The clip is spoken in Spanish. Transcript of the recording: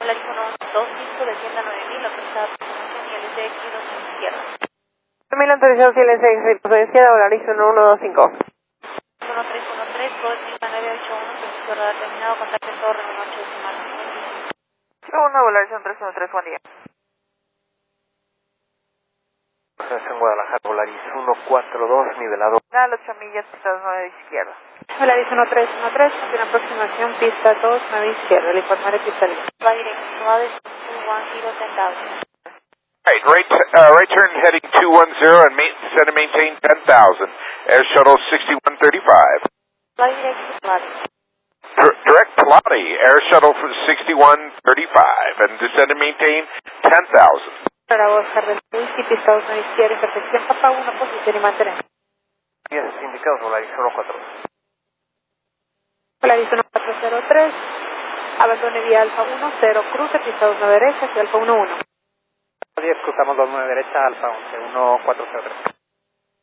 Volaris 125, descienda 9000, autorizada aproximación y LCX 2000 izquierda. 9000 autorizados y LCX, de izquierda, Volaris 1125. 1313, Gol 981, servicio radar terminado, contacto en torre 18 decimal. 1, Volaris 1313, buen día. En Guadalajara, Volaris 142, nivelado. 8 millas, pista 9 de izquierda. Volaris 1313, tiene aproximación, pista 2, 9 izquierda, le informaré pista libre. Fly direct to Addis 210, 10,000. Right turn heading 210 and set and maintain 10,000. Air Shuttle 6135. Fly direct to Addis. Direct Pilates, Air Shuttle 6135 and descend and maintain 10,000. Para Oscar del Whisky, pista 2, 9 izquierda, intersección Papa 1, posición y mantener. 10 indicados, Volaris 142. Volaris 1403, abandone vía Alfa 10, cruce, pista 29 derecha, hacia Alfa 11. 10, cruzamos 29 derecha, Alfa 11, 1403.